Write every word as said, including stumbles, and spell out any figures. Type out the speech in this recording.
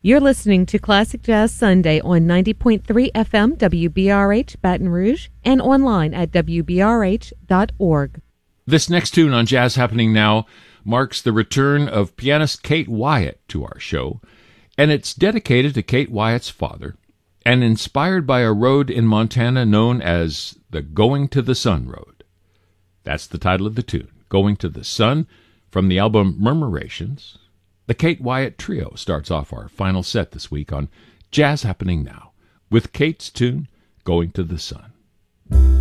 You're listening to Classic Jazz Sunday on ninety point three F M W B R H Baton Rouge and online at W B R H dot org. This next tune on Jazz Happening Now marks the return of pianist Kate Wyatt to our show, and it's dedicated to Kate Wyatt's father and inspired by a road in Montana known as the Going to the Sun Road. That's the title of the tune, Going to the Sun, from the album Murmurations. The Kate Wyatt Trio starts off our final set this week on Jazz Happening Now with Kate's tune, Going to the Sun.